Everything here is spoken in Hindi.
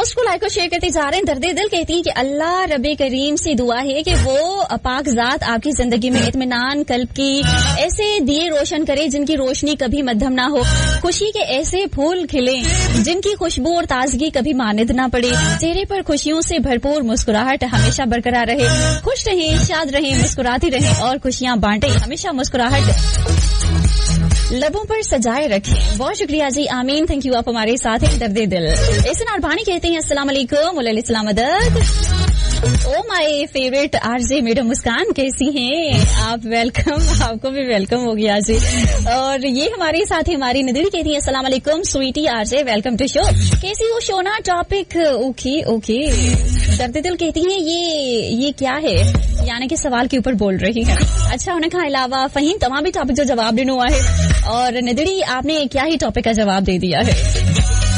पोस्ट को लाइक और शेयर करते जा रहे हैं। दर्दे दिल कहती है कि अल्लाह रब्बे करीम से दुआ है कि वो पाक जात आपकी जिंदगी में इत्मीनान कल्ब की ऐसे दिए रोशन करे जिनकी रोशनी कभी मध्यम ना हो, खुशी के ऐसे फूल खिले जिनकी खुशबू और ताजगी कभी मानिद ना पड़े, चेहरे पर खुशियों से भरपूर मुस्कुराहट हमेशा बरकरार रहे, खुश रहे, शाद रहे, मुस्कुराती रहे और खुशियां बांटे, हमेशा मुस्कुराहट लबों पर सजाए रखें। बहुत शुक्रिया जी, आमीन। थैंक यू, आप हमारे साथ हैं। दर्दे दिल एहसन अरबानी कहते हैं अस्सलाम वालेकुम वालेकुम मदद। Oh my favourite RJ madam मुस्कान, कैसी हैं आप? वेलकम, आपको भी वेलकम हो गया जी। और ये हमारे साथ हमारी नदीरी कहती है अस्सलाम वालेकुम Sweety RJ, welcome to show. कैसी हो शोना? Topic okay okay. दर्दे दिल कहती है ये क्या है, यानी कि सवाल के ऊपर बोल रही है। अच्छा, होने का अलावा फहीम तमाम भी टॉपिक जो जवाब देना हुआ है, और नदीरी आपने क्या ही टॉपिक का जवाब दे दिया है।